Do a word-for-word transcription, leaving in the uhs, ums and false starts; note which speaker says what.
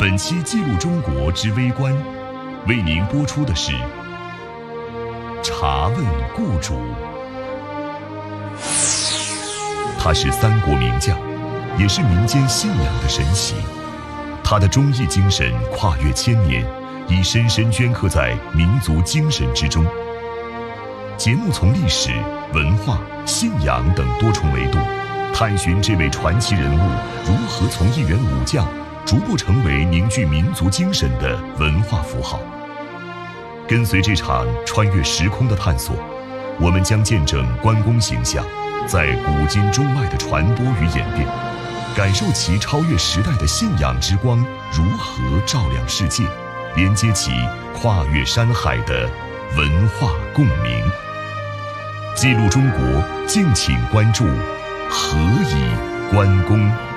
Speaker 1: 本期记录中国之微观，为您播出的是《查问故主》。他是三国名将，也是民间信仰的神祇。他的忠义精神跨越千年，已深深镌刻在民族精神之中。节目从历史、文化、信仰等多重维度，探寻这位传奇人物如何从一员武将逐步成为凝聚民族精神的文化符号。跟随这场穿越时空的探索，我们将见证关公形象在古今中外的传播与演变，感受其超越时代的信仰之光如何照亮世界，连接起跨越山海的文化共鸣。记录中国，敬请关注何以关公。